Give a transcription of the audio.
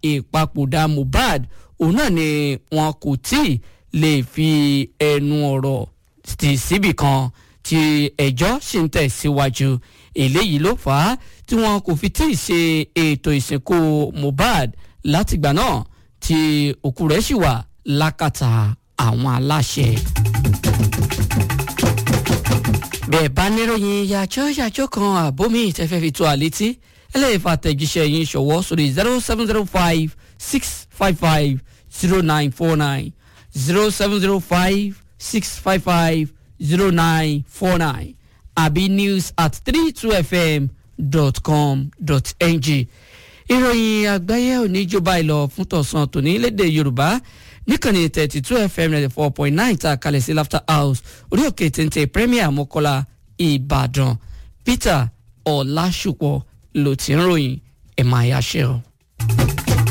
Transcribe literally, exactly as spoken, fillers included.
ìpapòdà Mohbad òun náà ni wọn kò tí ì lè fi ẹnu ọ̀rọ̀ tì síbì kan tí ẹjọ́ sì ń tẹ̀síwájú eléyìí ló fà á tí wọn kò fi tí ì ṣe ètò ìsìnkú Mohbad látìgbà náà tí òkú rẹ̀ sì wà lákàtà àwọn aláṣẹ. bẹ́ẹ̀ bá níròyìn yàjọ́ yàjọ́ kan àbómi ìtẹ́fẹ́ fi tó àlétí ẹlẹ́yìnfà tẹ̀jíṣẹ́ yín ṣọwọ́ sórí zero seven zero five six five five zero nine four nine zero seven zero five six five five zero nine four nine àbí news at three two f m dot com dot n g. ìròyìn àgbáyé òní jọba ìlọ fún tọ̀sán tòní lédè Yorùbá níkànnì thirty two f m ninety four point nine ta kalẹ̀ sí Laughter House orí òkè téńté Premier Mọ́kọ́lá Ìbàdàn. Peter Ọlásùpọ̀ ló ti ń ròyìn ẹ̀ máa yáṣẹ́ o.